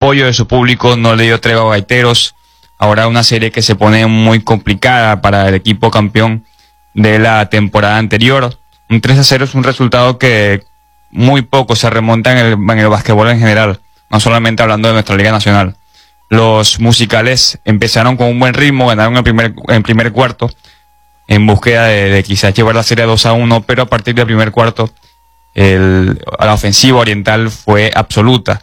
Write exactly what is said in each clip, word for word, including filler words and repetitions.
apoyo de su público no le dio tregua a Gaiteros. Ahora una serie que se pone muy complicada para el equipo campeón de la temporada anterior. Un tres a cero es un resultado que muy poco se remonta en el, en el basquetbol en general, no solamente hablando de nuestra Liga Nacional. Los musicales empezaron con un buen ritmo, ganaron el primer, el primer cuarto en búsqueda de, de quizás llevar la serie dos a uno, pero a partir del primer cuarto el, la ofensiva oriental fue absoluta.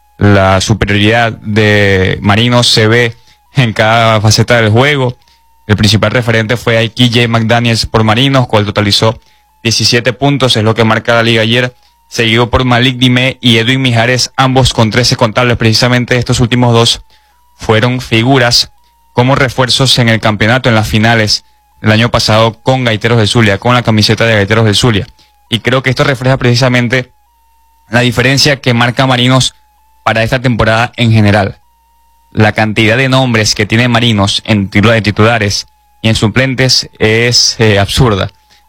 La superioridad de Marinos se ve en cada faceta del juego. El principal referente fue K J McDaniels por Marinos, cual totalizó diecisiete puntos, es lo que marca la liga ayer, seguido por Malik Dime y Edwin Mijares, ambos con trece contables. Precisamente estos últimos dos fueron figuras como refuerzos en el campeonato, en las finales del año pasado con Gaiteros del Zulia, con la camiseta de Gaiteros del Zulia. Y creo que esto refleja precisamente la diferencia que marca Marinos para esta temporada en general. La cantidad de nombres que tiene Marinos en de titulares y en suplentes es eh, absurda.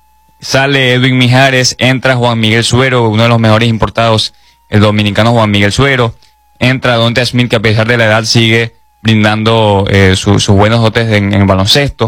Sale Edwin Mijares, entra Juan Miguel Suero, uno de los mejores importados, el dominicano Juan Miguel Suero. Entra Donte Smith, que a pesar de la edad sigue brindando eh, su, sus buenos dotes en, en baloncesto.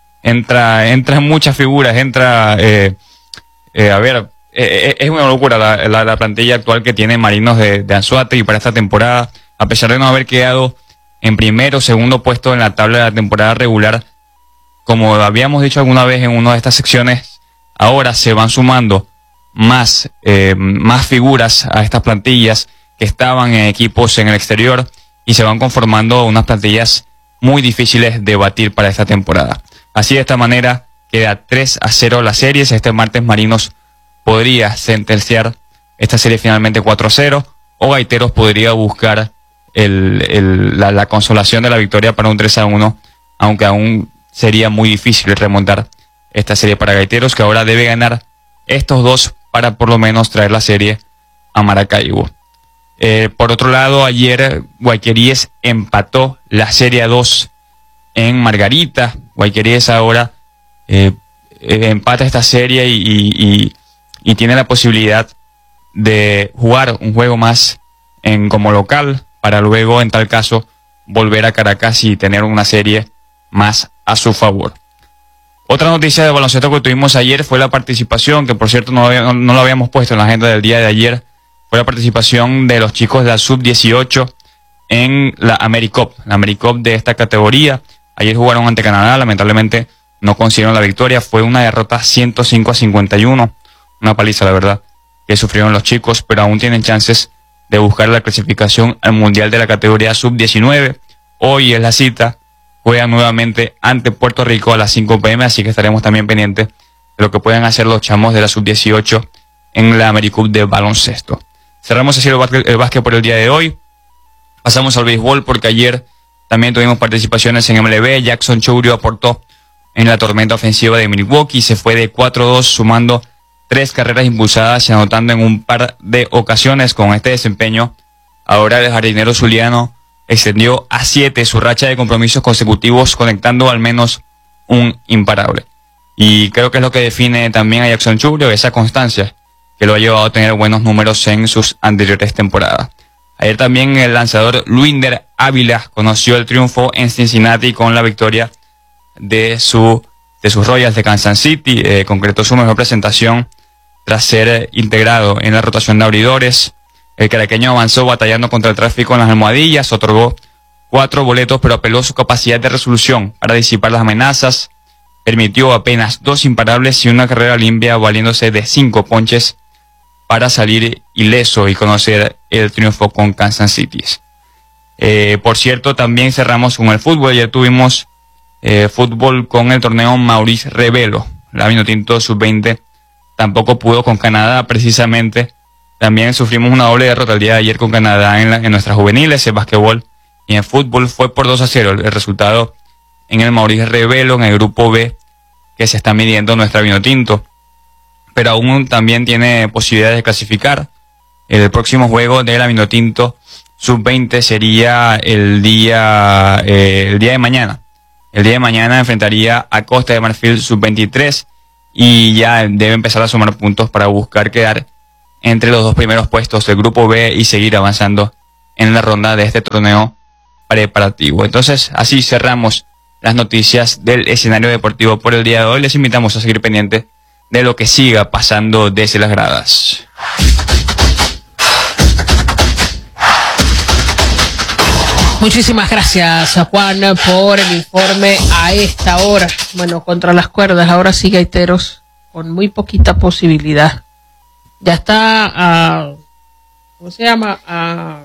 Entra, entran muchas figuras, entra, eh, eh, a ver, eh, es una locura la, la, la plantilla actual que tiene Marinos de, de Anzoátegui para esta temporada. A pesar de no haber quedado en primero o segundo puesto en la tabla de la temporada regular, como habíamos dicho alguna vez en una de estas secciones, ahora se van sumando más, eh, más figuras a estas plantillas que estaban en equipos en el exterior y se van conformando unas plantillas muy difíciles de batir para esta temporada. Así, de esta manera queda tres a cero la serie. Este martes Marinos podría sentenciar esta serie finalmente cuatro a cero, o Gaiteros podría buscar el, el, la, la consolación de la victoria para un tres a uno, aunque aún sería muy difícil remontar esta serie para Gaiteros, que ahora debe ganar estos dos para por lo menos traer la serie a Maracaibo. Eh, por otro lado, ayer Guayqueríes empató la serie a dos en Margarita. Guayqueríes ahora eh, eh, empata esta serie y, y, y, y tiene la posibilidad de jugar un juego más en como local, para luego, en tal caso, volver a Caracas y tener una serie más a su favor. Otra noticia de baloncesto que tuvimos ayer fue la participación, que por cierto no, había, no, no lo habíamos puesto en la agenda del día de ayer, fue la participación de los chicos de la sub dieciocho en la AmeriCup, la AmeriCup de esta categoría. Ayer jugaron ante Canadá, lamentablemente no consiguieron la victoria, fue una derrota ciento cinco a cincuenta y uno, una paliza la verdad que sufrieron los chicos, pero aún tienen chances de buscar la clasificación al Mundial de la categoría sub diecinueve. Hoy es la cita, juegan nuevamente ante Puerto Rico a las cinco p m, así que estaremos también pendientes de lo que puedan hacer los chamos de la sub dieciocho en la AmeriCup de baloncesto. Cerramos así el básquet, el básquet por el día de hoy. Pasamos al béisbol porque ayer también tuvimos participaciones en M L B. Jackson Chourio aportó en la tormenta ofensiva de Milwaukee, se fue de cuatro a dos sumando tres carreras impulsadas y anotando en un par de ocasiones. Con este desempeño, ahora el jardinero zuliano extendió a siete su racha de compromisos consecutivos, conectando al menos un imparable. Y creo que es lo que define también a Jackson Chourio, esa constancia que lo ha llevado a tener buenos números en sus anteriores temporadas. Ayer también el lanzador Luinder Ávila conoció el triunfo en Cincinnati con la victoria de, su, de sus Royals de Kansas City. Eh, concretó su mejor presentación tras ser integrado en la rotación de abridores. El caraqueño avanzó batallando contra el tráfico en las almohadillas, otorgó cuatro boletos, pero apeló su capacidad de resolución para disipar las amenazas. Permitió apenas dos imparables y una carrera limpia, valiéndose de cinco ponches para salir ileso y conocer el triunfo con Kansas City. Eh, por cierto, también cerramos con el fútbol. Ayer tuvimos eh, fútbol con el torneo Maurice Revelo. La Vinotinto sub veinte tampoco pudo con Canadá, precisamente. También sufrimos una doble derrota el día de ayer con Canadá en, la, en nuestras juveniles, en basquetbol y en fútbol. Fue por dos a cero el, el resultado en el Maurice Revelo, en el grupo B, que se está midiendo nuestra Vinotinto. Pero aún también tiene posibilidades de clasificar. El próximo juego de la Vinotinto sub veinte sería el día, eh, el día de mañana. El día de mañana enfrentaría a Costa de Marfil sub veintitrés y ya debe empezar a sumar puntos para buscar quedar entre los dos primeros puestos del grupo B y seguir avanzando en la ronda de este torneo preparativo. Entonces, así cerramos las noticias del escenario deportivo por el día de hoy. Les invitamos a seguir pendientes de lo que siga pasando desde las gradas. Muchísimas gracias, Juan, por el informe a esta hora. Bueno, contra las cuerdas, ahora sí, gaiteros, con muy poquita posibilidad. Ya está a, ¿cómo se llama? A,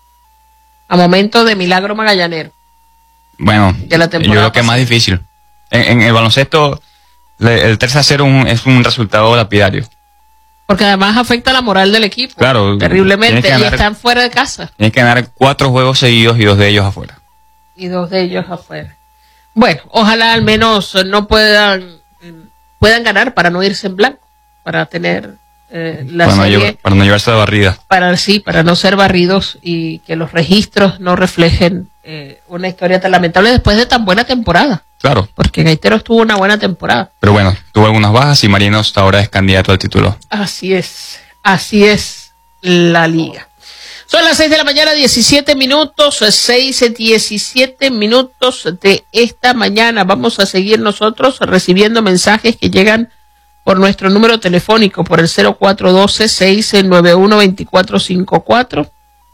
a momento de milagro magallanero. Bueno, de la temporada yo creo que es más difícil. En, en el baloncesto, el tres a cero un, es un resultado lapidario. Porque además afecta la moral del equipo. Claro. Terriblemente. Ganar, y están fuera de casa. Tienes que ganar cuatro juegos seguidos y dos de ellos afuera. Y dos de ellos afuera. Bueno, ojalá al menos no puedan puedan ganar para no irse en blanco. Para tener eh, la para serie. No llevar, para no llevarse de barrida. Para, sí, para no ser barridos y que los registros no reflejen eh, una historia tan lamentable después de tan buena temporada. Claro. Porque Gaiteros tuvo una buena temporada. Pero bueno, tuvo algunas bajas y Marinos ahora es candidato al título. Así es, así es la liga. Son las seis de la mañana, diecisiete minutos, seis, diecisiete minutos de esta mañana. Vamos a seguir nosotros recibiendo mensajes que llegan por nuestro número telefónico, por el cero cuatro uno dos, seis nueve uno, dos cuatro cinco cuatro.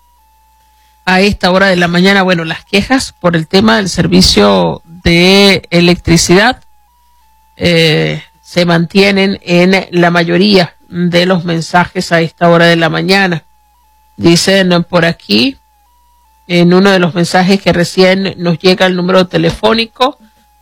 A esta hora de la mañana, bueno, las quejas por el tema del servicio de electricidad eh, se mantienen en la mayoría de los mensajes a esta hora de la mañana. Dicen por aquí, en uno de los mensajes que recién nos llega el número telefónico,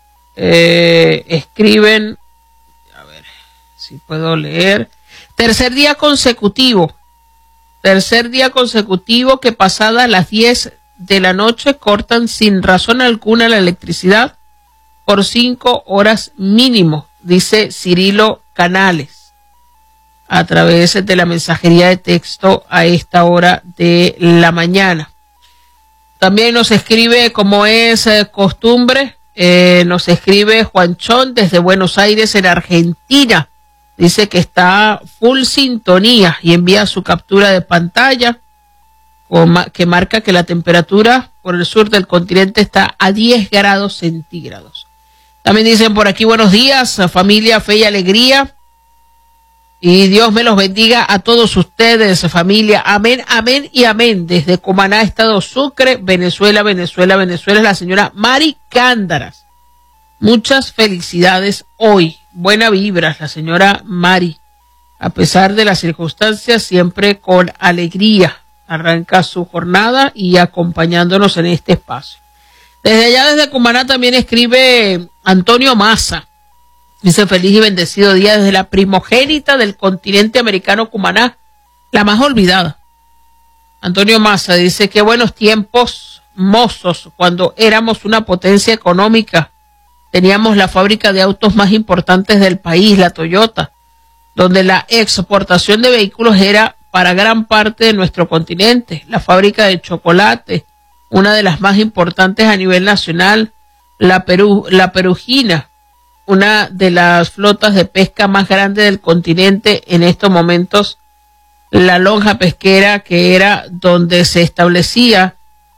eh, escriben, a ver si puedo leer, tercer día consecutivo, tercer día consecutivo que pasadas las diez de la noche cortan sin razón alguna la electricidad por cinco horas mínimo, dice Cirilo Canales, a través de la mensajería de texto a esta hora de la mañana. También nos escribe, como es eh, costumbre, eh, nos escribe Juanchón desde Buenos Aires, en Argentina. Dice que está full sintonía y envía su captura de pantalla que marca que la temperatura por el sur del continente está a diez grados centígrados. También dicen por aquí, buenos días, familia, fe y alegría. Y Dios me los bendiga a todos ustedes, familia. Amén, amén y amén. Desde Cumaná, Estado Sucre, Venezuela, Venezuela, Venezuela, es la señora Mari Cándaras. Muchas felicidades hoy. Buena vibra, la señora Mari. A pesar de las circunstancias, siempre con alegría. Arranca su jornada y acompañándonos en este espacio. Desde allá, desde Cumaná, también escribe Antonio Massa. Dice, feliz y bendecido día desde la primogénita del continente americano, Cumaná, la más olvidada. Antonio Massa dice, qué buenos tiempos mozos, cuando éramos una potencia económica. Teníamos la fábrica de autos más importantes del país, la Toyota, donde la exportación de vehículos era para gran parte de nuestro continente. La fábrica de chocolate, una de las más importantes a nivel nacional, la Perú, la Perugina, una de las flotas de pesca más grandes del continente en estos momentos, la lonja pesquera, que era donde se establecía,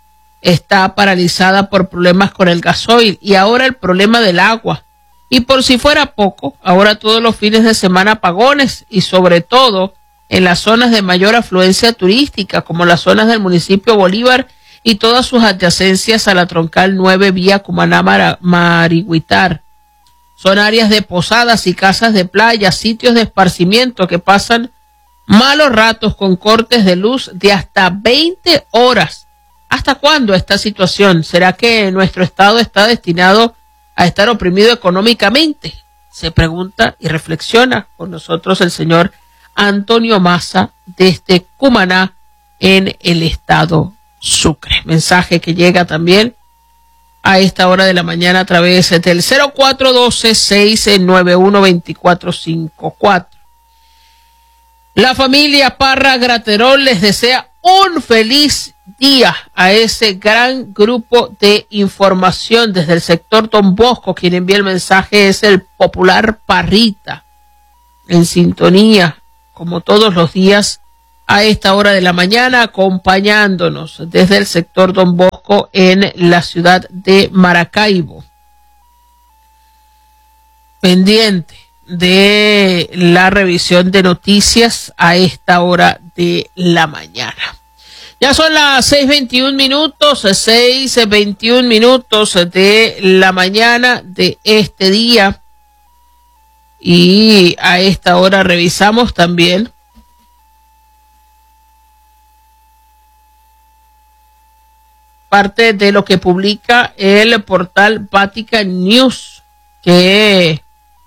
está paralizada por problemas con el gasoil y ahora el problema del agua. Y por si fuera poco, ahora todos los fines de semana apagones y sobre todo en las zonas de mayor afluencia turística, como las zonas del municipio Bolívar y todas sus adyacencias a la troncal nueve vía Cumaná-Marigüitar. Son áreas de posadas y casas de playa, sitios de esparcimiento que pasan malos ratos con cortes de luz de hasta veinte horas. ¿Hasta cuándo esta situación? ¿Será que nuestro estado está destinado a estar oprimido económicamente? Se pregunta y reflexiona con nosotros el señor Antonio Massa desde Cumaná, en el estado Sucre. Mensaje que llega también a esta hora de la mañana a través del cero cuatro uno dos, seis nueve uno, dos cuatro cinco cuatro. La familia Parra Graterol les desea un feliz día a ese gran grupo de información desde el sector Don Bosco. Quien envía el mensaje es el popular Parrita, en sintonía, como todos los días, a esta hora de la mañana, acompañándonos desde el sector Don Bosco en la ciudad de Maracaibo. Pendiente de la revisión de noticias a esta hora de la mañana. Ya son las seis veintiún minutos, seis veintiún minutos de la mañana de este día. Y a esta hora revisamos también parte de lo que publica el portal Vatican News, que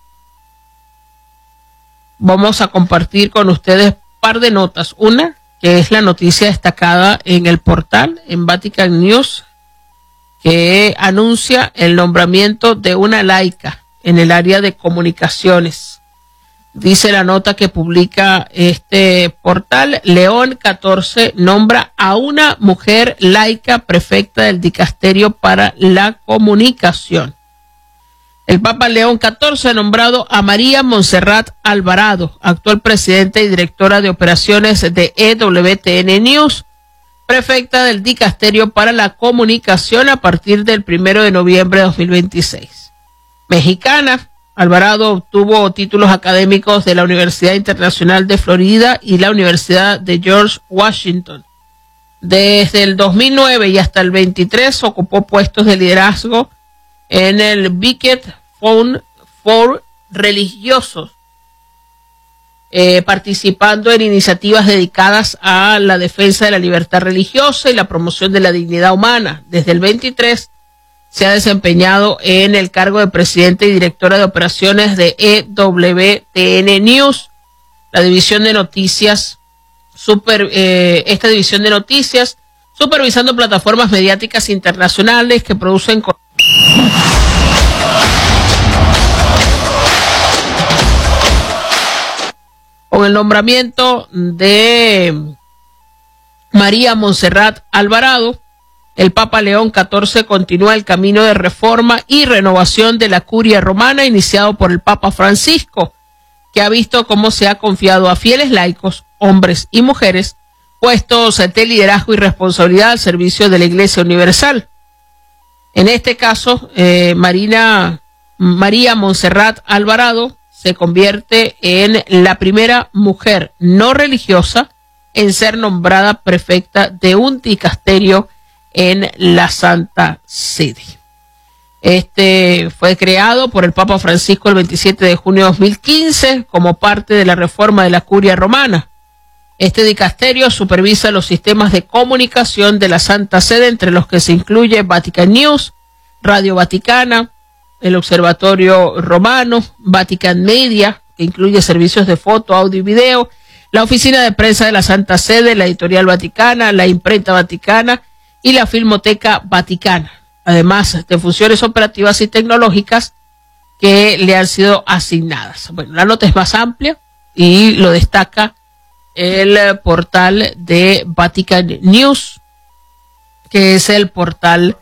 vamos a compartir con ustedes un par de notas. Una, que es la noticia destacada en el portal, en Vatican News, que anuncia el nombramiento de una laica en el área de comunicaciones. Dice la nota que publica este portal: León catorce nombra a una mujer laica prefecta del dicasterio para la comunicación. El Papa León catorce ha nombrado a María Montserrat Alvarado, actual presidenta y directora de operaciones de E W T N News, prefecta del dicasterio para la comunicación a partir del primero de noviembre de dos mil veintiséis. Mexicana, Alvarado obtuvo títulos académicos de la Universidad Internacional de Florida y la Universidad de George Washington. Desde el dos mil nueve y hasta el veintitrés ocupó puestos de liderazgo en el Becket Fund for Religiosos, eh, participando en iniciativas dedicadas a la defensa de la libertad religiosa y la promoción de la dignidad humana. Desde el veintitrés se ha desempeñado en el cargo de presidente y directora de operaciones de E W T N News, la división de noticias, super, eh, esta división de noticias, supervisando plataformas mediáticas internacionales que producen con el nombramiento de María Montserrat Alvarado. El Papa León catorce continúa el camino de reforma y renovación de la curia romana iniciado por el Papa Francisco, que ha visto cómo se ha confiado a fieles laicos, hombres y mujeres, puestos de liderazgo y responsabilidad al servicio de la Iglesia Universal. En este caso, eh, Marina, María Montserrat Alvarado se convierte en la primera mujer no religiosa en ser nombrada prefecta de un dicasterio en la Santa Sede. Este fue creado por el Papa Francisco el veintisiete de junio de dos mil quince como parte de la reforma de la curia romana. Este dicasterio supervisa los sistemas de comunicación de la Santa Sede, entre los que se incluye Vatican News, Radio Vaticana, el Observatorio Romano, Vatican Media, que incluye servicios de foto, audio y video, la Oficina de Prensa de la Santa Sede, la Editorial Vaticana, la Imprenta Vaticana y la Filmoteca Vaticana, además de funciones operativas y tecnológicas que le han sido asignadas. Bueno, la nota es más amplia y lo destaca el portal de Vatican News, que es el portal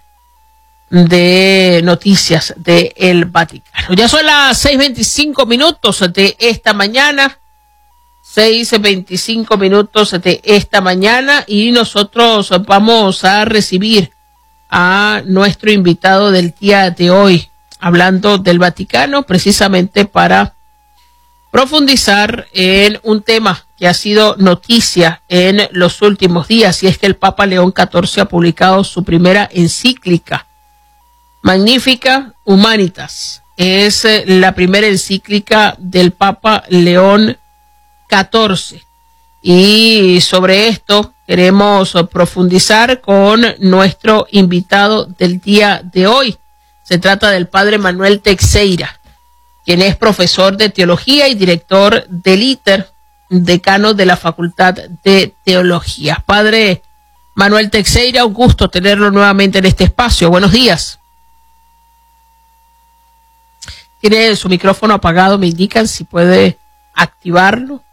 de noticias de el Vaticano. Ya son las seis veinticinco minutos de esta mañana, seis veinticinco minutos de esta mañana, y nosotros vamos a recibir a nuestro invitado del día de hoy, hablando del Vaticano, precisamente para profundizar en un tema que ha sido noticia en los últimos días, y es que el Papa León catorce ha publicado su primera encíclica, Magnificat Humanitas. Es la primera encíclica del Papa León catorce, y sobre esto queremos profundizar con nuestro invitado del día de hoy. Se trata del padre Manuel Teixeira, quien es profesor de teología y director del I T E R, decano de la Facultad de Teología. Padre Manuel Teixeira, un gusto tenerlo nuevamente en este espacio. Buenos días. Tiene su micrófono apagado, me indican si puede activarlo.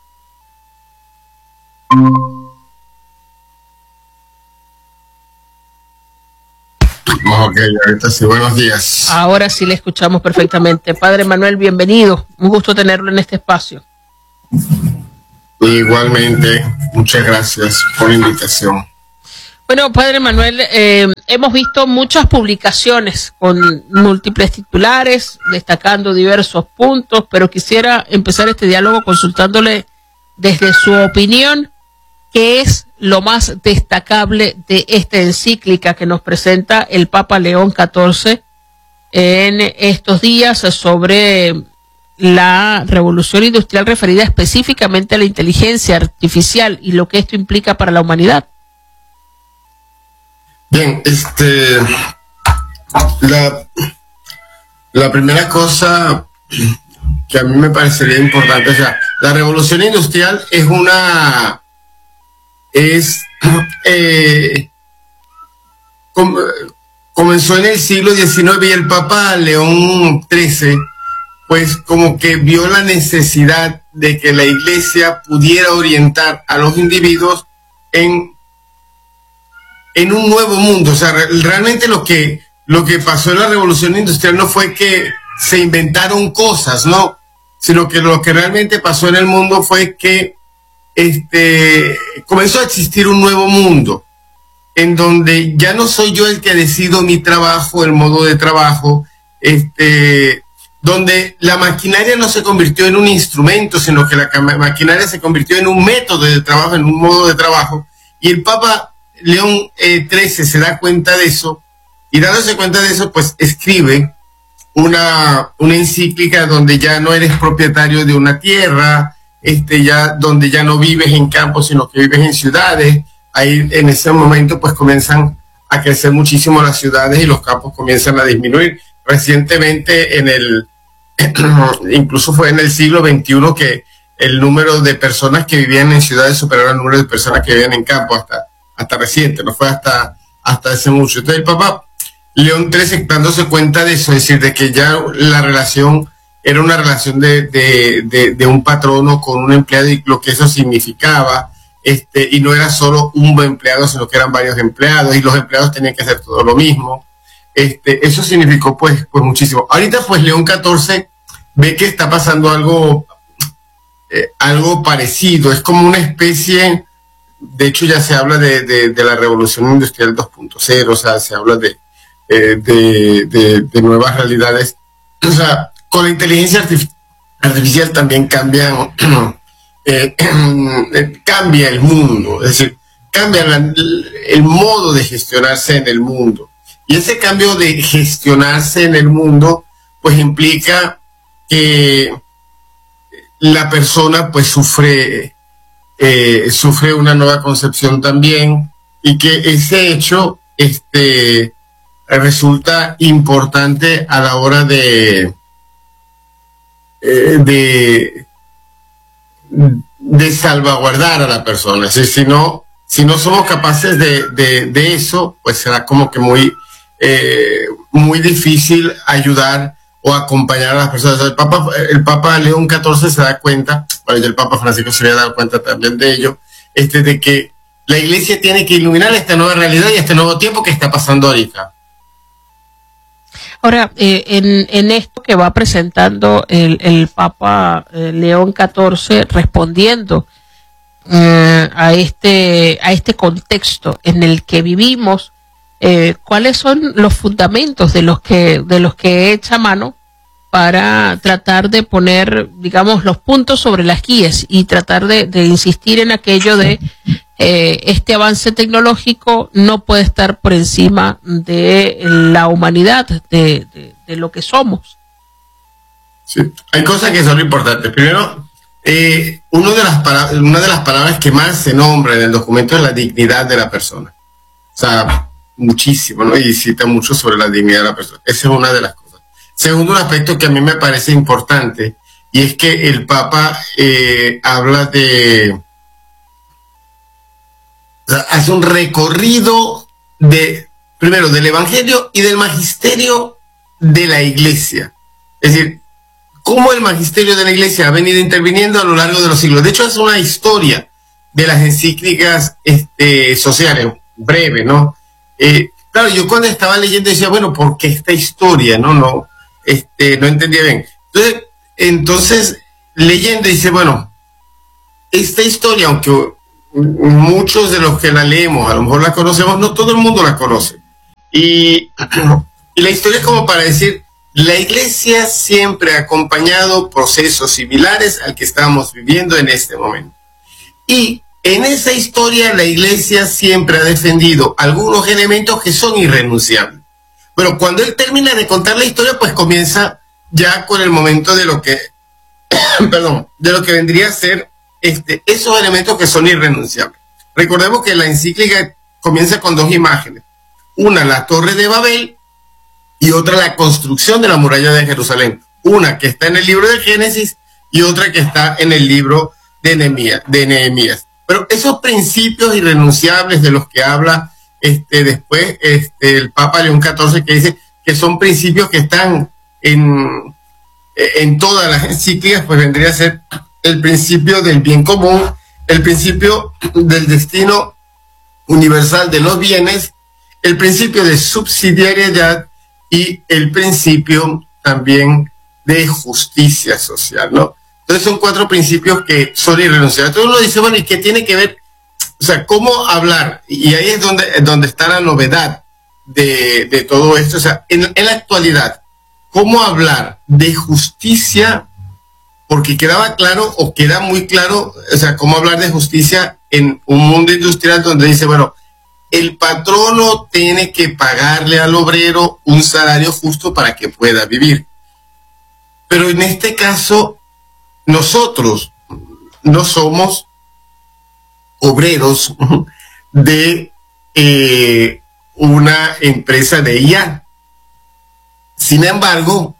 Ok, ahorita sí, buenos días. Ahora sí le escuchamos perfectamente. Padre Manuel, bienvenido. Un gusto tenerlo en este espacio. Igualmente, muchas gracias por la invitación. Bueno, Padre Manuel, eh, hemos visto muchas publicaciones con múltiples titulares, destacando diversos puntos, pero quisiera empezar este diálogo consultándole desde su opinión, ¿qué es lo más destacable de esta encíclica que nos presenta el Papa León catorce en estos días sobre la revolución industrial referida específicamente a la inteligencia artificial y lo que esto implica para la humanidad? Bien, este, la, la primera cosa que a mí me parecería importante, o sea, la revolución industrial es una, es, eh, com, comenzó en el siglo diecinueve y el Papa León trece, pues como que vio la necesidad de que la Iglesia pudiera orientar a los individuos en en un nuevo mundo. O sea, realmente lo que, lo que pasó en la revolución industrial no fue que se inventaron cosas, ¿no? Sino que lo que realmente pasó en el mundo fue que este, comenzó a existir un nuevo mundo, en donde ya no soy yo el que decido mi trabajo, el modo de trabajo, este, donde la maquinaria no se convirtió en un instrumento, sino que la maquinaria se convirtió en un método de trabajo, en un modo de trabajo, y el Papa León eh, trece se da cuenta de eso, y dándose cuenta de eso, pues escribe una, una encíclica donde ya no eres propietario de una tierra, este, ya, donde ya no vives en campos, sino que vives en ciudades. Ahí en ese momento pues comienzan a crecer muchísimo las ciudades y los campos comienzan a disminuir. Recientemente, en el, incluso fue en el siglo veintiuno que el número de personas que vivían en ciudades superó el número de personas que vivían en campos, hasta hasta reciente, no fue hasta, hasta hace mucho. Entonces el Papa León trece, dándose cuenta de eso, es decir, de que ya la relación era una relación de, de, de, de un patrono con un empleado y lo que eso significaba, este, y no era solo un empleado, sino que eran varios empleados, y los empleados tenían que hacer todo lo mismo. Este, eso significó pues, pues muchísimo. Ahorita pues León catorce ve que está pasando algo, eh, algo parecido, es como una especie. De hecho, ya se habla de, de, de la revolución industrial dos punto cero, o sea, se habla de, eh, de, de, de nuevas realidades. O sea, con la inteligencia artific artificial también cambian, eh, eh, cambia el mundo, es decir, cambia la, el modo de gestionarse en el mundo. Y ese cambio de gestionarse en el mundo, pues implica que la persona, pues, sufre... Eh, sufre una nueva concepción también, y que ese hecho este, resulta importante a la hora de, eh, de, de salvaguardar a la persona. Es decir, si no, si no somos capaces de, de, de eso, pues será como que muy, eh, muy difícil ayudar o acompañar a las personas. El Papa, el Papa León catorce se da cuenta, bueno, el Papa Francisco se había dado cuenta también de ello, este, de que la Iglesia tiene que iluminar esta nueva realidad y este nuevo tiempo que está pasando ahorita. Ahora, eh, en, en esto que va presentando el, el Papa eh, León catorce, respondiendo eh, a este a este contexto en el que vivimos, eh, ¿cuáles son los fundamentos de los que de los que echa mano para tratar de poner, digamos, los puntos sobre las guías y tratar de, de insistir en aquello de eh, este avance tecnológico no puede estar por encima de la humanidad, de, de, de lo que somos? Sí, hay cosas que son importantes. Primero, eh, uno de las para, una de las palabras que más se nombra en el documento es la dignidad de la persona. O sea, muchísimo, ¿no? Y cita mucho sobre la dignidad de la persona. Esa es una de las cosas. Segundo, un aspecto que a mí me parece importante, y es que el Papa eh, habla de, o sea, hace un recorrido de, primero, del Evangelio y del magisterio de la Iglesia. Es decir, cómo el magisterio de la Iglesia ha venido interviniendo a lo largo de los siglos. De hecho, es una historia de las encíclicas este, sociales, breve, ¿no? Eh, claro, yo cuando estaba leyendo decía, bueno, ¿por qué esta historia? No, no. Este, no entendía bien. Entonces, entonces, leyendo dice, bueno, esta historia, aunque muchos de los que la leemos a lo mejor la conocemos, no todo el mundo la conoce. Y, y la historia es como para decir, la iglesia siempre ha acompañado procesos similares al que estamos viviendo en este momento. Y en esa historia la iglesia siempre ha defendido algunos elementos que son irrenunciables. Pero cuando él termina de contar la historia, pues comienza ya con el momento de lo que, perdón, de lo que vendría a ser este, esos elementos que son irrenunciables. Recordemos que la encíclica comienza con dos imágenes. Una, la Torre de Babel, y otra, la construcción de la muralla de Jerusalén. Una que está en el libro de Génesis y otra que está en el libro de Nehemías. De Nehemías. Pero esos principios irrenunciables de los que habla este, después este, el Papa León catorce, que dice que son principios que están en, en todas las encíclicas, pues vendría a ser el principio del bien común, el principio del destino universal de los bienes, el principio de subsidiariedad y el principio también de justicia social, ¿no? Entonces son cuatro principios que son irrenunciables. Entonces uno dice, bueno, ¿y qué tiene que ver? O sea, ¿cómo hablar? Y ahí es donde, donde está la novedad de, de todo esto. O sea, en, en la actualidad, ¿cómo hablar de justicia? Porque quedaba claro, o queda muy claro, o sea, cómo hablar de justicia en un mundo industrial donde dice, bueno, el patrono tiene que pagarle al obrero un salario justo para que pueda vivir. Pero en este caso, nosotros no somos obreros de eh, una empresa de I A. Sin embargo,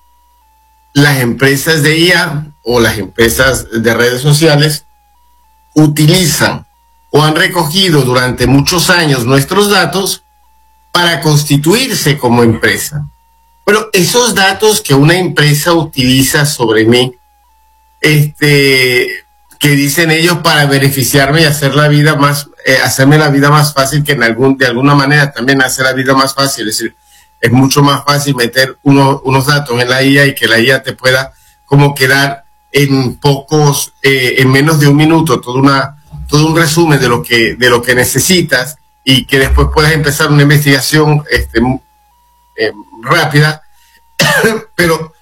las empresas de I A o las empresas de redes sociales utilizan o han recogido durante muchos años nuestros datos para constituirse como empresa. Pero esos datos que una empresa utiliza sobre mí, este, que dicen ellos para beneficiarme y hacer la vida más, eh, hacerme la vida más fácil, que en algún, de alguna manera también hacer la vida más fácil. Es decir, es mucho más fácil meter uno, unos datos en la I A y que la I A te pueda como quedar en pocos, eh, en menos de un minuto, toda una, todo un resumen de lo que, de lo que necesitas y que después puedas empezar una investigación este, eh, rápida. Pero,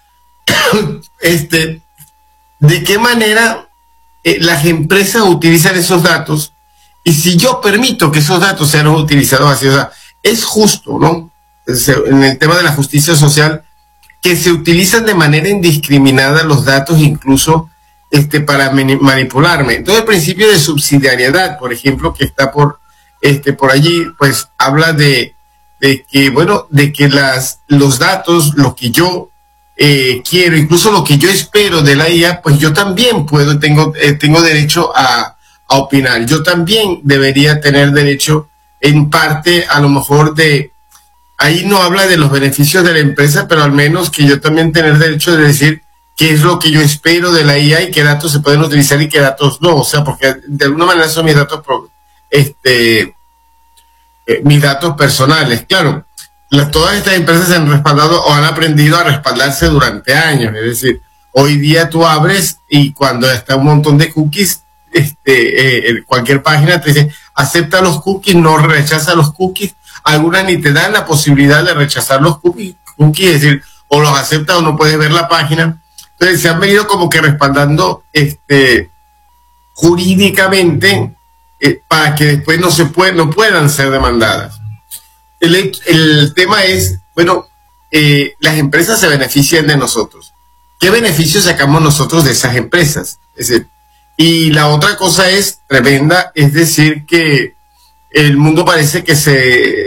este, ¿de qué manera eh, las empresas utilizan esos datos? Y si yo permito que esos datos sean utilizados así, o sea, es justo, ¿no? En el tema de la justicia social, que se utilizan de manera indiscriminada los datos, incluso este, para manipularme. Entonces el principio de subsidiariedad, por ejemplo, que está por, este, por allí, pues habla de, de que, bueno, de que las, los datos, lo que yo eh, quiero, incluso lo que yo espero de la I A, pues yo también puedo, tengo, eh, tengo derecho a, a opinar. Yo también debería tener derecho, en parte, a lo mejor de, ahí no habla de los beneficios de la empresa, pero al menos que yo también tener derecho de decir qué es lo que yo espero de la I A y qué datos se pueden utilizar y qué datos no. O sea, porque de alguna manera son mis datos, este, eh, mis datos personales. Claro, las, todas estas empresas se han respaldado o han aprendido a respaldarse durante años. Es decir, hoy día tú abres y cuando está un montón de cookies, este, eh, cualquier página te dice, acepta los cookies, no rechaza los cookies. Algunas ni te dan la posibilidad de rechazar los cookies, cookies, es decir, o los aceptas o no puedes ver la página. Entonces se han venido como que respaldando este, jurídicamente eh, para que después no se puede, no puedan ser demandadas. El, el tema es, bueno, eh, las empresas se benefician de nosotros. ¿Qué beneficios sacamos nosotros de esas empresas? Es decir, y la otra cosa es tremenda, es decir, que el mundo parece que se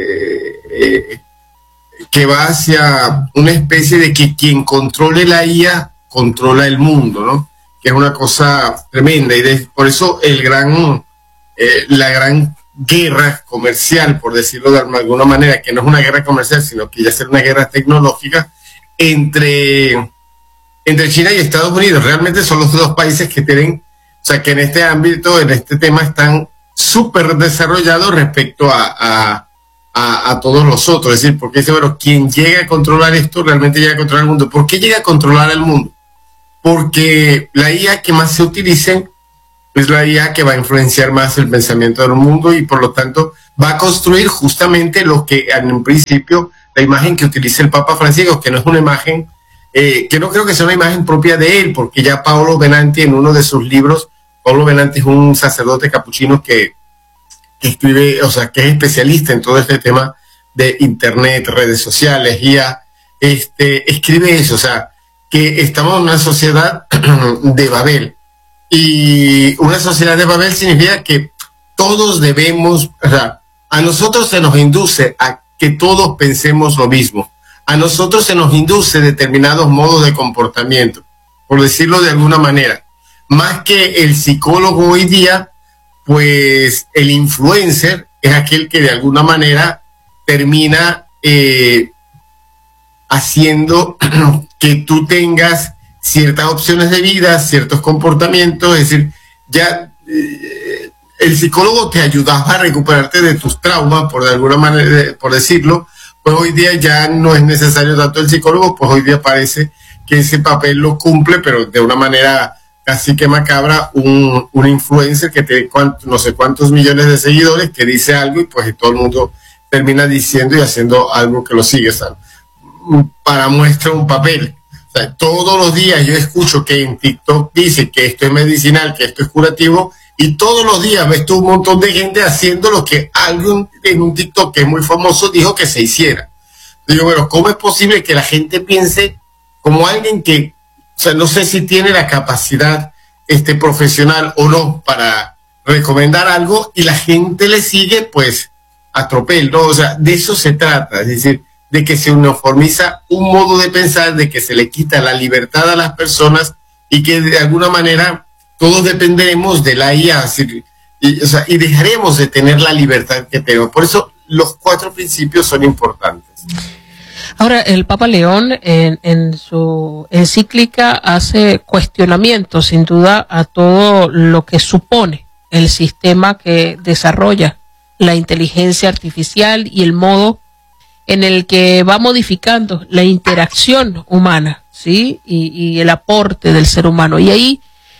eh, que va hacia una especie de que quien controle la I A controla el mundo, ¿no? Que es una cosa tremenda y de, por eso el gran eh, la gran guerra comercial, por decirlo de alguna manera, que no es una guerra comercial, sino que ya es una guerra tecnológica entre entre China y Estados Unidos. Realmente son los dos países que tienen, o sea, que en este ámbito, en este tema están súper desarrollado respecto a, a, a, a todos los otros. Es decir, porque dice, bueno, quien llega a controlar esto realmente llega a controlar el mundo. ¿Por qué llega a controlar el mundo? Porque la I A que más se utilicen es la I A que va a influenciar más el pensamiento del mundo y por lo tanto va a construir justamente lo que en un principio, la imagen que utiliza el Papa Francisco, que no es una imagen, eh, que no creo que sea una imagen propia de él, porque ya Paolo Benanti en uno de sus libros, Paolo Benanti es un sacerdote capuchino que, que escribe, o sea, que es especialista en todo este tema de internet, redes sociales, I A, este, escribe eso, o sea, que estamos en una sociedad de Babel. Y una sociedad de Babel significa que todos debemos, o sea, a nosotros se nos induce a que todos pensemos lo mismo. A nosotros se nos induce determinados modos de comportamiento, por decirlo de alguna manera. Más que el psicólogo hoy día, pues el influencer es aquel que de alguna manera termina eh, haciendo que tú tengas ciertas opciones de vida, ciertos comportamientos, es decir, ya eh, el psicólogo te ayudaba a recuperarte de tus traumas, por de alguna manera, por decirlo, pues hoy día ya no es necesario tanto el psicólogo, pues hoy día parece que ese papel lo cumple, pero de una manera casi que macabra, un, un influencer que tiene cuánto, no sé cuántos millones de seguidores, que dice algo y pues todo el mundo termina diciendo y haciendo algo que lo sigue, ¿sabes? Para muestra un papel. O sea, todos los días yo escucho que en TikTok dice que esto es medicinal, que esto es curativo, y todos los días ves tú un montón de gente haciendo lo que alguien en un TikTok que es muy famoso dijo que se hiciera. Digo, bueno, ¿cómo es posible que la gente piense como alguien que, o sea, no sé si tiene la capacidad este, profesional o no para recomendar algo y la gente le sigue, pues, a tropel, ¿no? O sea, de eso se trata, es decir, de que se uniformiza un modo de pensar, de que se le quita la libertad a las personas y que de alguna manera todos dependeremos de la I A, y, o sea, y dejaremos de tener la libertad que tenemos. Por eso los cuatro principios son importantes. Ahora, el Papa León en, en su encíclica hace cuestionamientos, sin duda, a todo lo que supone el sistema que desarrolla la inteligencia artificial y el modo en el que va modificando la interacción humana, ¿sí? Y, y el aporte del ser humano. Y ahí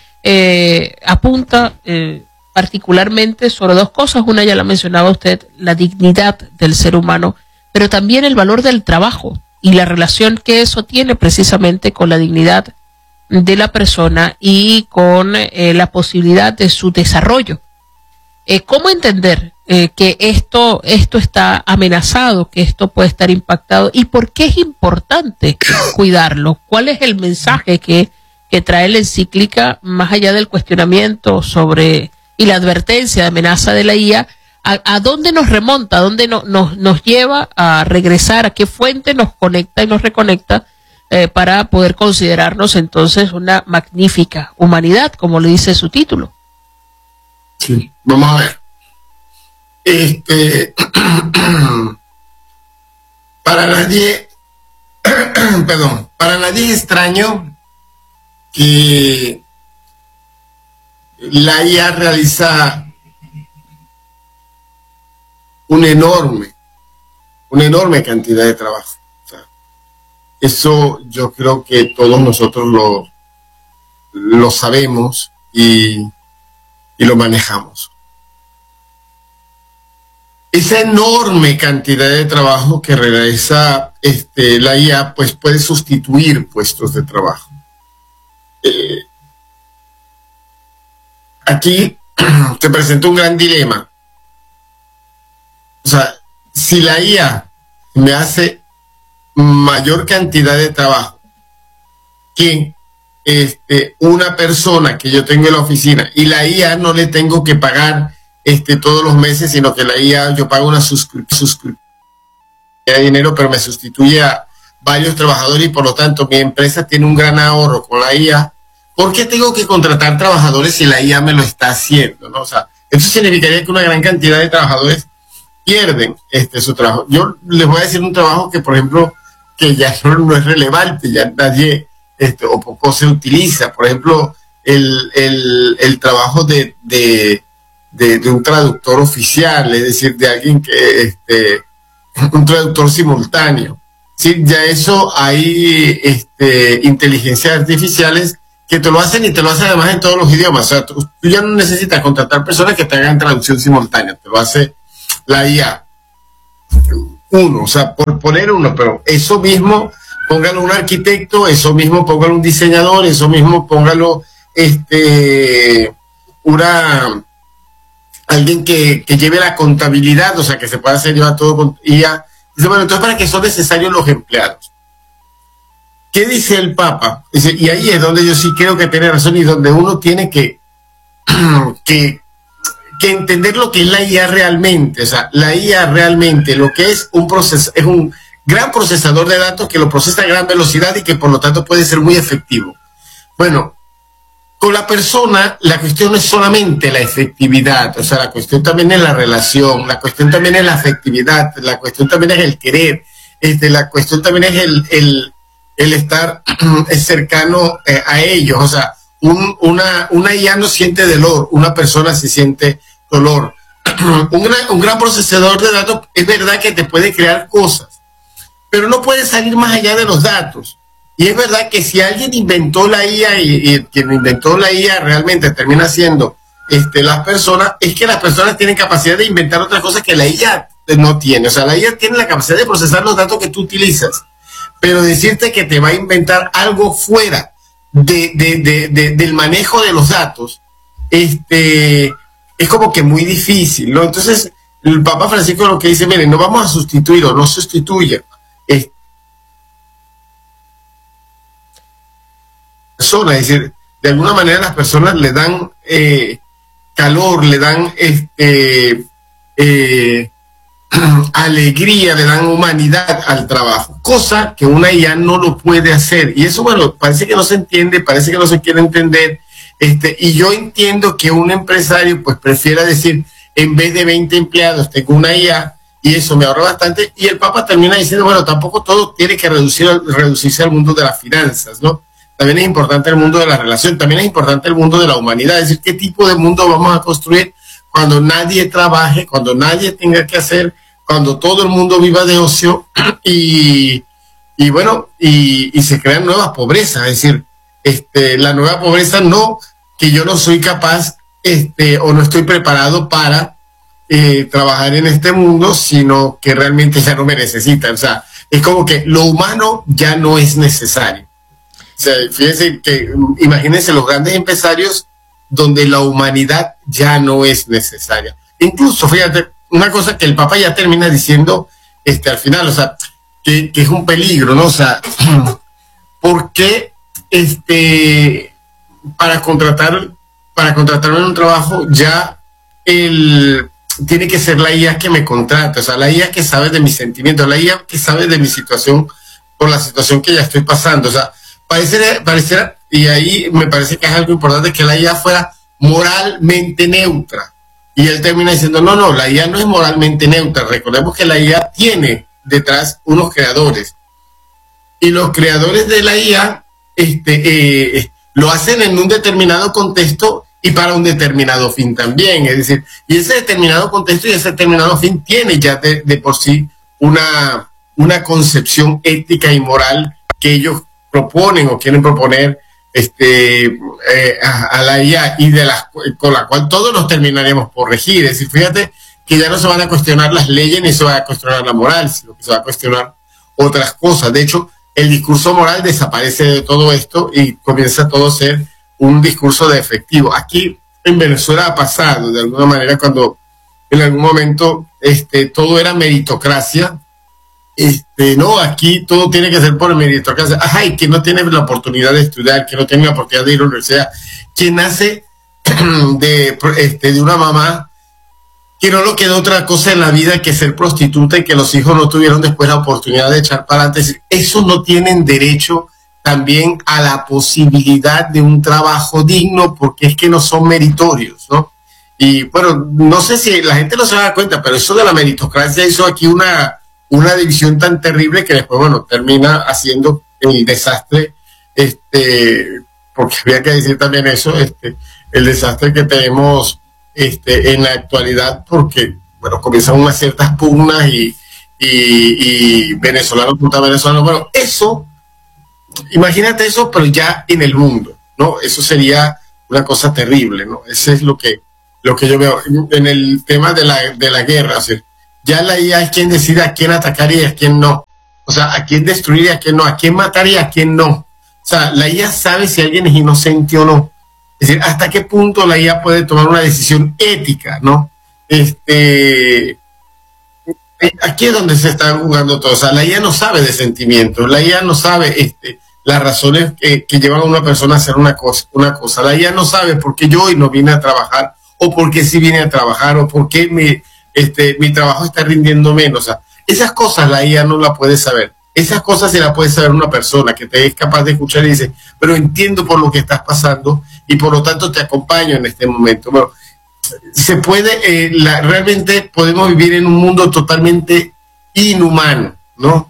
eh, apunta eh, particularmente sobre dos cosas. Una ya la mencionaba usted, la dignidad del ser humano, pero también el valor del trabajo y la relación que eso tiene precisamente con la dignidad de la persona y con eh, la posibilidad de su desarrollo. Eh, ¿Cómo entender eh, que esto, esto está amenazado, que esto puede estar impactado? ¿Y por qué es importante cuidarlo? ¿Cuál es el mensaje que, que trae la encíclica, más allá del cuestionamiento sobre y la advertencia de amenaza de la I A? ¿A, a dónde nos remonta? ¿A dónde no, nos, nos lleva a regresar? ¿A qué fuente nos conecta y nos reconecta eh, para poder considerarnos entonces una magnífica humanidad, como le dice su título? Sí, vamos a ver. Este, para nadie, perdón, para nadie es extraño que la I A realiza una enorme, una enorme cantidad de trabajo. O sea, eso yo creo que todos nosotros lo, lo sabemos y y lo manejamos. Esa enorme cantidad de trabajo que realiza este, la I A, pues puede sustituir puestos de trabajo. Eh, aquí te presento un gran dilema. O sea, si la I A me hace mayor cantidad de trabajo que Este, una persona que yo tengo en la oficina y la I A no le tengo que pagar este, todos los meses, sino que la I A yo pago una suscripción de dinero, pero me sustituye a varios trabajadores y por lo tanto mi empresa tiene un gran ahorro con la I A. ¿Por qué tengo que contratar trabajadores si la I A me lo está haciendo, ¿no? O sea, eso significaría que una gran cantidad de trabajadores pierden este, su trabajo. Yo les voy a decir un trabajo que, por ejemplo, que ya no, no es relevante, ya nadie Este, o poco se utiliza, por ejemplo, el, el, el trabajo de, de, de, de un traductor oficial, es decir, de alguien que, este, un traductor simultáneo. Sí, ya eso hay este, inteligencias artificiales que que te lo hacen y te lo hacen además en todos los idiomas. O sea, tú, tú ya no necesitas contratar personas que te hagan traducción simultánea, te lo hace la I A. Uno, o sea, por poner uno, pero eso mismo, póngalo un arquitecto, eso mismo, póngalo un diseñador, eso mismo, póngalo este, una, alguien que, que lleve la contabilidad, o sea, que se pueda hacer llevar todo con I A. Dice, bueno, entonces, ¿para qué son necesarios los empleados? ¿Qué dice el Papa? Dice, y ahí es donde yo sí creo que tiene razón y donde uno tiene que, que, que entender lo que es la I A realmente. O sea, la I A realmente lo que es un proceso, es un gran procesador de datos que lo procesa a gran velocidad y que por lo tanto puede ser muy efectivo. Bueno, con la persona la cuestión no es solamente la efectividad, o sea, la cuestión también es la relación, la cuestión también es la afectividad, la cuestión también es el querer, este, la cuestión también es el, el, el estar cercano eh, a ellos. O sea, un, una, una I A no siente dolor, una persona sí siente dolor. un, gran, un gran procesador de datos es verdad que te puede crear cosas, pero no puede salir más allá de los datos. Y es verdad que si alguien inventó la I A y, y quien inventó la I A realmente termina siendo este, las personas, es que las personas tienen capacidad de inventar otras cosas que la I A no tiene. O sea, la I A tiene la capacidad de procesar los datos que tú utilizas, pero decirte que te va a inventar algo fuera de, de, de, de, del manejo de los datos, este, es como que muy difícil, ¿no? Entonces, el Papa Francisco lo que dice, miren, no vamos a sustituir o no sustituya. Es, persona, es decir, de alguna manera las personas le dan eh, calor, le dan este eh, alegría, le dan humanidad al trabajo, cosa que una I A no lo puede hacer. Y eso, bueno, parece que no se entiende, parece que no se quiere entender, este, y yo entiendo que un empresario pues prefiera decir, en vez de veinte empleados tengo una I A, y eso me ahorra bastante. Y el Papa termina diciendo, bueno, tampoco todo tiene que reducir, reducirse al mundo de las finanzas, ¿no? También es importante el mundo de la relación, también es importante el mundo de la humanidad, es decir, qué tipo de mundo vamos a construir cuando nadie trabaje, cuando nadie tenga que hacer, cuando todo el mundo viva de ocio y, y bueno, y, y se crean nuevas pobrezas. Es decir, este, la nueva pobreza no que yo no soy capaz este, o no estoy preparado para eh, trabajar en este mundo, sino que realmente ya no me necesitan. O sea, es como que lo humano ya no es necesario. O sea, fíjense que, imagínense los grandes empresarios donde la humanidad ya no es necesaria. Incluso, fíjate, una cosa que el Papa ya termina diciendo este, al final, o sea, que, que es un peligro, ¿no? O sea, ¿por qué este, para contratar, para contratarme en un trabajo ya el, tiene que ser la I A que me contrate? O sea, la I A que sabe de mis sentimientos, la I A que sabe de mi situación, por la situación que ya estoy pasando. O sea, Pareciera, pareciera, y ahí me parece que es algo importante, que la I A fuera moralmente neutra. Y él termina diciendo, no, no, la I A no es moralmente neutra. Recordemos que la I A tiene detrás unos creadores. Y los creadores de la I A este, eh, lo hacen en un determinado contexto y para un determinado fin también. Es decir, y ese determinado contexto y ese determinado fin tiene ya de, de por sí una, una concepción ética y moral que ellos proponen o quieren proponer este, eh, a, a la I A y de la, con la cual todos nos terminaremos por regir. Es decir, fíjate que ya no se van a cuestionar las leyes ni se va a cuestionar la moral, sino que se va a cuestionar otras cosas. De hecho, el discurso moral desaparece de todo esto y comienza todo a ser un discurso de efectivo. Aquí en Venezuela ha pasado de alguna manera cuando en algún momento este, todo era meritocracia. Este, no, aquí todo tiene que ser por meritocracia. Ajá, y que no tiene la oportunidad de estudiar, que no tiene la oportunidad de ir a la universidad, que nace de, este, de una mamá que no le quedó otra cosa en la vida que ser prostituta y que los hijos no tuvieron después la oportunidad de echar para adelante. Esos no tienen derecho también a la posibilidad de un trabajo digno porque es que no son meritorios, ¿no? Y bueno, no sé si la gente no se da cuenta, pero eso de la meritocracia hizo aquí una una división tan terrible que después, bueno, termina haciendo el desastre, este, porque había que decir también eso, este, el desastre que tenemos este, en la actualidad, porque, bueno, comienzan unas ciertas pugnas y, y, y venezolanos contra venezolanos. Bueno, eso, imagínate eso, pero ya en el mundo. ¿no? Eso sería una cosa terrible, ¿no? Eso es lo que, lo que yo veo en el tema de la, de la guerra. O sea, ya la I A es quien decide a quién atacar y a quién no. O sea, a quién destruir y a quién no, a quién matar y a quién no. O sea, la I A sabe si alguien es inocente o no. Es decir, hasta qué punto la I A puede tomar una decisión ética, ¿no? Este, aquí es donde se está jugando todo. O sea, la I A no sabe de sentimientos, la I A no sabe este, las razones que, que llevan a una persona a hacer una cosa, una cosa. La I A no sabe por qué yo hoy no vine a trabajar, o por qué sí vine a trabajar, o por qué mi, este, mi trabajo está rindiendo menos. O sea, esas cosas la I A no la puede saber. Esas cosas se las puede saber una persona que te es capaz de escuchar y dice, pero entiendo por lo que estás pasando y por lo tanto te acompaño en este momento. Bueno, se puede, eh, la, realmente podemos vivir en un mundo totalmente inhumano, ¿no?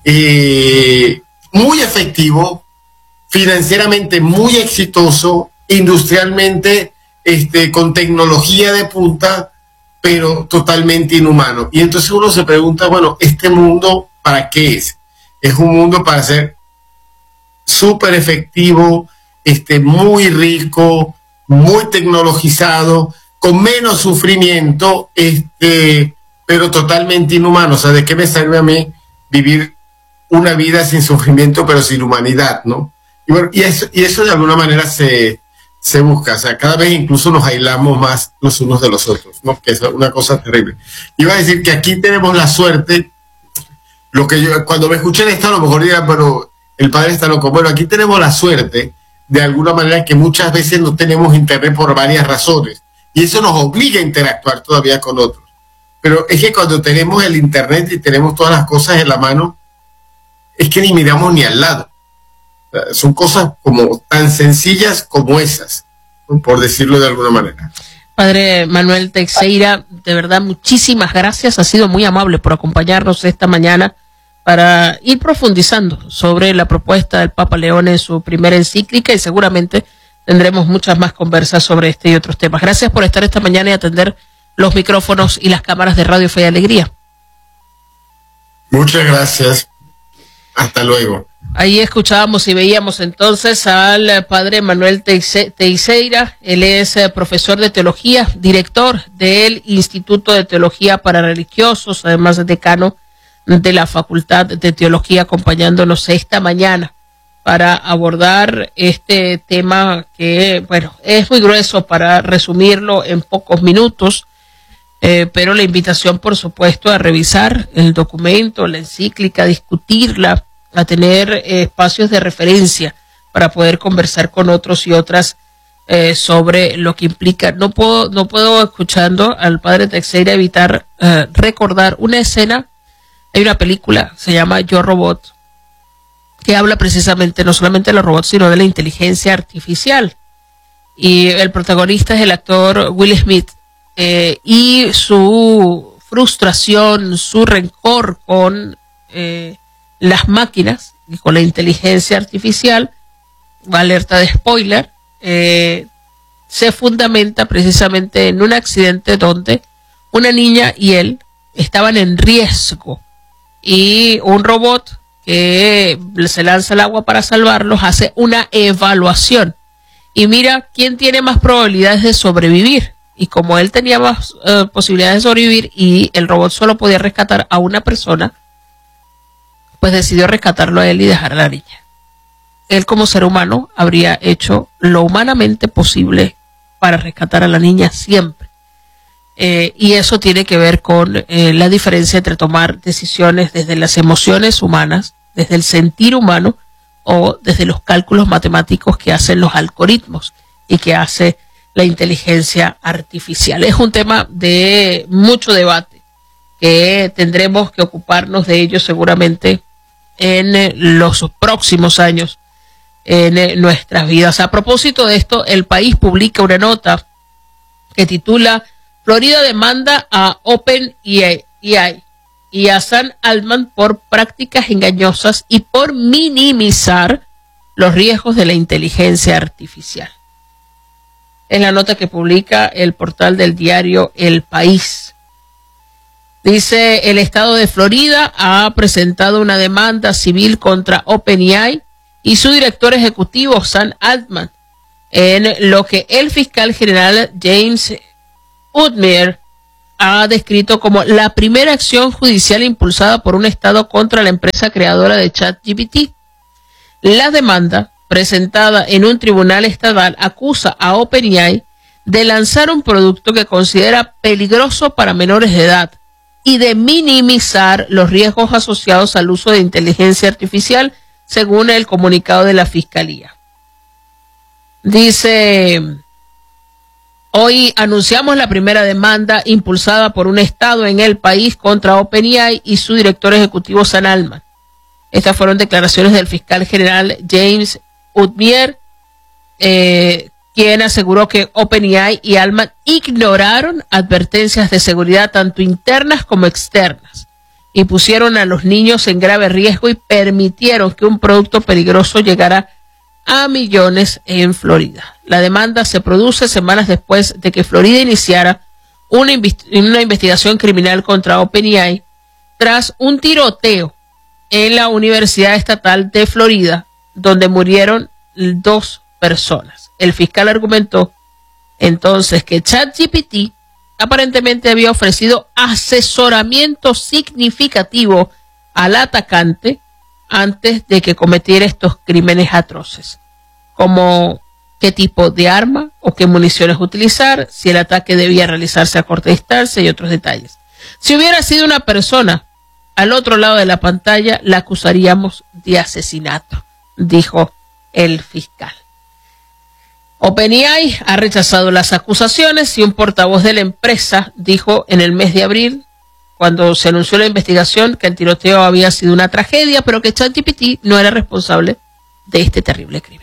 Eh, muy efectivo, financieramente muy exitoso, industrialmente, este, con tecnología de punta, pero totalmente inhumano. Y entonces uno se pregunta, bueno, ¿este mundo para qué es? Es un mundo para ser súper efectivo, este, muy rico, muy tecnologizado, con menos sufrimiento, este, pero totalmente inhumano. O sea, ¿de qué me sirve a mí vivir una vida sin sufrimiento, pero sin humanidad, ¿no? Y, bueno, y, eso, y eso de alguna manera se, se busca. O sea, cada vez incluso nos aislamos más los unos de los otros, ¿no? Que es una cosa terrible. Iba a decir que aquí tenemos la suerte. Lo que yo, cuando me escuchen esto, a lo mejor dirán, pero el padre está loco. Bueno, aquí tenemos la suerte, de alguna manera, que muchas veces no tenemos internet por varias razones. Y eso nos obliga a interactuar todavía con otros. Pero es que cuando tenemos el internet y tenemos todas las cosas en la mano, es que ni miramos ni al lado. O sea, son cosas como tan sencillas como esas, ¿no? Por decirlo de alguna manera. Padre Manuel Teixeira, de verdad, muchísimas gracias. Ha sido muy amable por acompañarnos esta mañana para ir profundizando sobre la propuesta del Papa León en su primera encíclica, y seguramente tendremos muchas más conversas sobre este y otros temas. Gracias por estar esta mañana y atender los micrófonos y las cámaras de Radio Fe y Alegría. Muchas gracias. Hasta luego. Ahí escuchábamos y veíamos entonces al padre Manuel Teixeira. Él es profesor de teología, director del Instituto de Teología para Religiosos, además de decano de la Facultad de Teología, acompañándonos esta mañana para abordar este tema que, bueno, es muy grueso para resumirlo en pocos minutos, eh, pero la invitación, por supuesto, a revisar el documento, la encíclica, a discutirla, a tener eh, espacios de referencia para poder conversar con otros y otras eh, sobre lo que implica. No puedo, no puedo escuchando al padre Teixeira evitar eh, recordar una escena. Hay una película, se llama Yo Robot, que habla precisamente no solamente de los robots, sino de la inteligencia artificial. Y el protagonista es el actor Will Smith, eh, y su frustración, su rencor con eh, las máquinas y con la inteligencia artificial, alerta de spoiler, eh, se fundamenta precisamente en un accidente donde una niña y él estaban en riesgo, y un robot que se lanza al agua para salvarlos hace una evaluación y mira quién tiene más probabilidades de sobrevivir. Y como él tenía más uh, posibilidades de sobrevivir y el robot solo podía rescatar a una persona, pues decidió rescatarlo a él y dejar a la niña. Él, como ser humano, habría hecho lo humanamente posible para rescatar a la niña siempre. Eh, y eso tiene que ver con eh, la diferencia entre tomar decisiones desde las emociones humanas, desde el sentir humano, o desde los cálculos matemáticos que hacen los algoritmos y que hace la inteligencia artificial. Es un tema de mucho debate, que tendremos que ocuparnos de ello seguramente en los próximos años en nuestras vidas. A propósito de esto, El País publica una nota que titula Florida demanda a OpenAI y a Sam Altman por prácticas engañosas y por minimizar los riesgos de la inteligencia artificial. Es la nota que publica el portal del diario El País. Dice, el estado de Florida ha presentado una demanda civil contra OpenAI y su director ejecutivo, Sam Altman, en lo que el fiscal general James Utmer ha descrito como la primera acción judicial impulsada por un Estado contra la empresa creadora de ChatGPT. La demanda, presentada en un tribunal estatal, acusa a OpenAI de lanzar un producto que considera peligroso para menores de edad y de minimizar los riesgos asociados al uso de inteligencia artificial, según el comunicado de la Fiscalía. Dice: hoy anunciamos la primera demanda impulsada por un Estado en el país contra OpenAI y su director ejecutivo Sam Altman. Estas fueron declaraciones del fiscal general James Utmer, eh, quien aseguró que OpenAI y Altman ignoraron advertencias de seguridad tanto internas como externas y pusieron a los niños en grave riesgo y permitieron que un producto peligroso llegara a millones en Florida. La demanda se produce semanas después de que Florida iniciara una, invest- una investigación criminal contra OpenAI tras un tiroteo en la Universidad Estatal de Florida, donde murieron dos personas. El fiscal argumentó entonces que ChatGPT aparentemente había ofrecido asesoramiento significativo al atacante antes de que cometiera estos crímenes atroces, como qué tipo de arma o qué municiones utilizar, si el ataque debía realizarse a corta distancia y otros detalles. Si hubiera sido una persona al otro lado de la pantalla, la acusaríamos de asesinato, dijo el fiscal. OpenAI ha rechazado las acusaciones y un portavoz de la empresa dijo en el mes de abril, cuando se anunció la investigación, que el tiroteo había sido una tragedia, pero que ChatGPT no era responsable de este terrible crimen.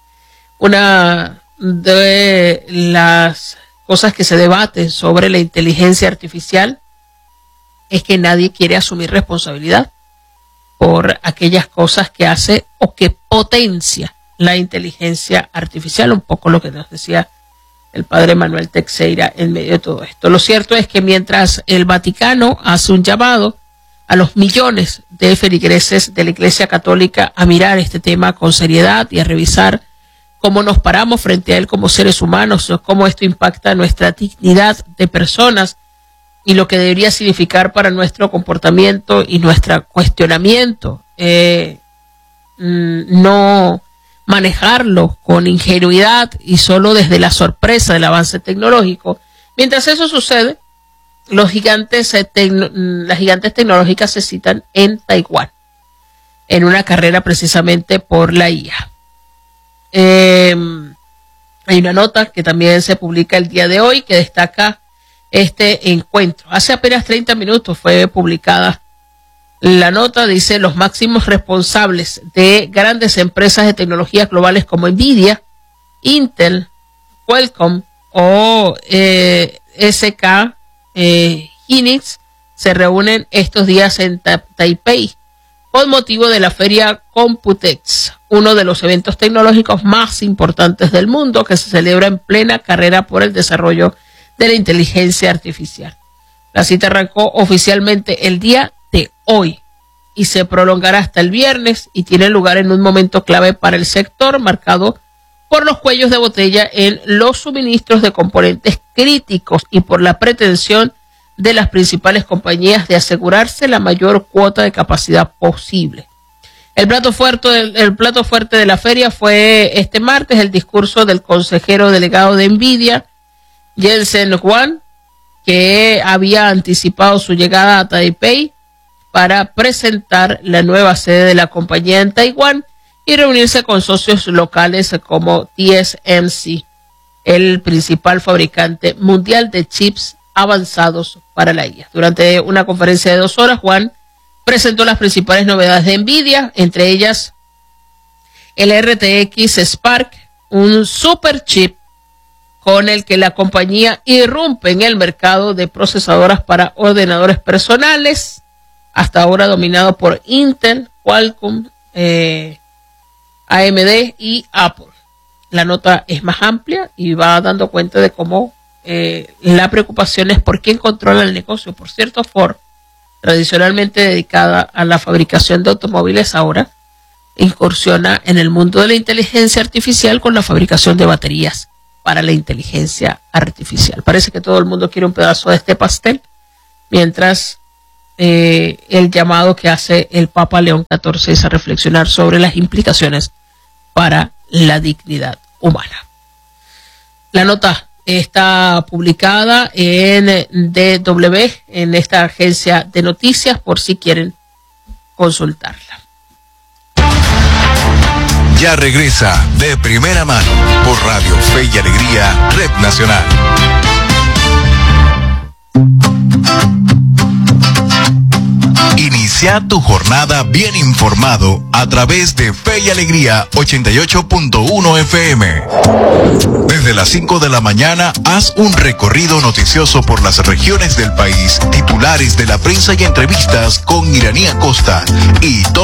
Una de las cosas que se debaten sobre la inteligencia artificial es que nadie quiere asumir responsabilidad por aquellas cosas que hace o que potencia la inteligencia artificial, un poco lo que nos decía el padre Manuel Teixeira en medio de todo esto. Lo cierto es que mientras el Vaticano hace un llamado a los millones de feligreses de la Iglesia Católica a mirar este tema con seriedad y a revisar cómo nos paramos frente a él como seres humanos, cómo esto impacta nuestra dignidad de personas y lo que debería significar para nuestro comportamiento y nuestro cuestionamiento, eh, no manejarlo con ingenuidad y solo desde la sorpresa del avance tecnológico. Mientras eso sucede, los gigantes tecno, las gigantes tecnológicas se citan en Taiwán, en una carrera precisamente por la I A. Eh, hay una nota que también se publica el día de hoy que destaca este encuentro. Hace apenas treinta minutos fue publicada la nota. Dice: los máximos responsables de grandes empresas de tecnologías globales como Nvidia, Intel, Qualcomm o eh, S K eh, Hynix se reúnen estos días en Ta- Taipei con motivo de la feria Computex, uno de los eventos tecnológicos más importantes del mundo que se celebra en plena carrera por el desarrollo de la inteligencia artificial. La cita arrancó oficialmente el día de hoy y se prolongará hasta el viernes y tiene lugar en un momento clave para el sector, marcado por los cuellos de botella en los suministros de componentes críticos y por la pretensión de las principales compañías de asegurarse la mayor cuota de capacidad posible. El plato fuerte, el, el plato fuerte de la feria fue este martes el discurso del consejero delegado de Nvidia, Jensen Huang, que había anticipado su llegada a Taipei para presentar la nueva sede de la compañía en Taiwán y reunirse con socios locales como T S M C, el principal fabricante mundial de chips avanzados para la I A. Durante una conferencia de dos horas, Juan presentó las principales novedades de Nvidia, entre ellas el R T X Spark, un super chip con el que la compañía irrumpe en el mercado de procesadoras para ordenadores personales, hasta ahora dominado por Intel, Qualcomm, eh, A M D y Apple. La nota es más amplia y va dando cuenta de cómo eh, la preocupación es por quién controla el negocio. Por cierto, Ford, tradicionalmente dedicada a la fabricación de automóviles, ahora incursiona en el mundo de la inteligencia artificial con la fabricación de baterías para la inteligencia artificial. Parece que todo el mundo quiere un pedazo de este pastel, mientras eh, el llamado que hace el Papa León catorce es a reflexionar sobre las implicaciones para la dignidad humana. La nota está publicada en D W, en esta agencia de noticias, por si quieren consultarla. Ya regresa De Primera Mano por Radio Fe y Alegría, Red Nacional. Inicia tu jornada bien informado a través de Fe y Alegría ochenta y ocho punto uno F M. Desde las cinco de la mañana, haz un recorrido noticioso por las regiones del país, titulares de la prensa y entrevistas con Iranía Costa y todo